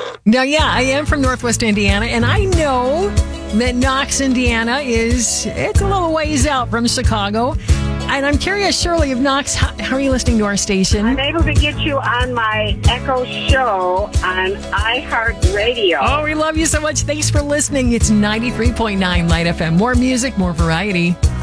Now, yeah, I am from Northwest Indiana, and I know that Knox, Indiana it's a little ways out from Chicago. And I'm curious, Shirley, of Knox, how are you listening to our station? I'm able to get you on my Echo show on iHeartRadio. Oh, we love you so much. Thanks for listening. It's 93.9 Light FM. More music, more variety.